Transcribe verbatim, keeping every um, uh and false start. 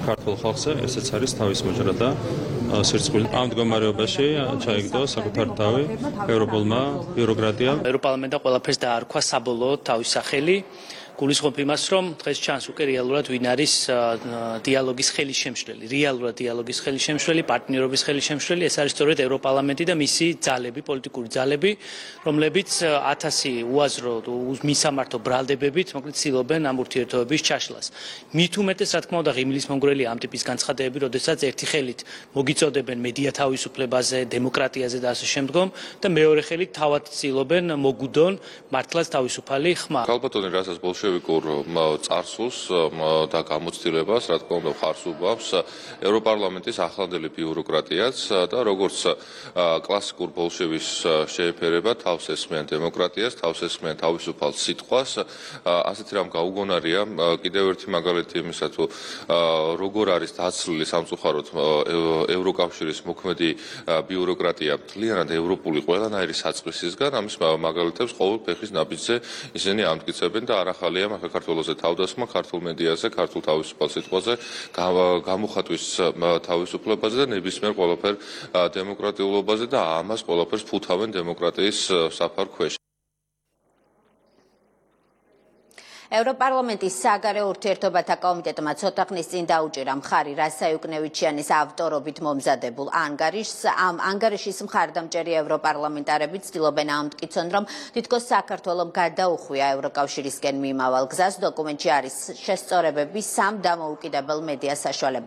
ქართულ ხალხზე ესეც არის თავის მოჭრა და სირცხული. ამ მდგომარეობაში ჩაიგდო საკუთარი თავი ევროპულმა ბიუროკრატიამ. ევროპარლამენტმა ყველაფერს დაარქვა საბოლოოდ თავის სახელი. გულისხმობ იმას, რომ დღეს ჩანს უკვე რეალურად ვინ არის დიალოგის ხელისშემშლელი, რეალურად დიალოგის ხელისშემშლელი, პარტნიორობის ხელისშემშლელი, ეს არის სწორედ ევროპარლამენტი და მისი ძალები, პოლიტიკური ძალები, რომლებიც ათასი უაზრო მისამართო ბრალდებებით, მოკლედ ცდილობენ ამ ურთიერთობების ჩაშლას. მით უმეტეს, რა თქმა უნდა, ღიმილის მომგვრელი ამ ტიპის განცხადებები, როდესაც ერთი ხელით მოგიწოდებენ მედია თავისუფლებაზე, დემოკრატიაზე და ასე შემდგომ და მეორე ხელით თავად ცდილობენ მოგუდონ მართლაც თავისუფალი ხმა. ალბათონი რასაც ბოლშევიკურ წარსულს და გამოცდილებას, რა თქმა უნდა, ხარს უბავს ევროპარლამენტის ახლანდელი ბიუროკრატიაც და როგორც კლასიკურ ბოლშევის შეეფერება თავს ესმიან დემოკრატიას, თავს ესმიან თავისუფალ სიტყვას, ასეთი რამ გაუგონარია. კიდევ ერთი მაგალითი იმისა, თუ როგორ არის დაცლილი სამწუხაროდ ევროკავშირის მოქმედი ბიუროკრატია მთლიანად ევროპული ყველანაირი საწყისისგან, ამის მაგალითებს ყოველ ფეხის ნაბიჯზე ისინი ამტკიცებენ და არ ახალია საქართველოზე თავდასხმა, ქართულ მედიაზე, ქართულ თავისუფალ სიტყვაზე, გამოხატვის თავისუფლებაზე და ნებისმიერ ყველაფერ დემოკრატიულობაზე და ამას ყველაფერს ფუთავენ დემოკრატიის საფარ ქვეშ. ევროპარლამენტის საგარეო ურთიერთობათა კომიტეტმა ცოტა ხნის წინ დაუჭირა მხარი რასა იუკნევიჩიანის ავტორობით მომზადებულ ანგარიშს. ამ ანგარიშის მხარდამჭერი ევროპარლამენტარები ცდილობენ ამტკიცონ, რომ თითქოს საქართველომ გადაუხვია ევროკავშირისკენ მიმავალ გზას. დოკუმენტში არის შესწორებები სამ დამოუკიდებელ მედია საშუალებაზე.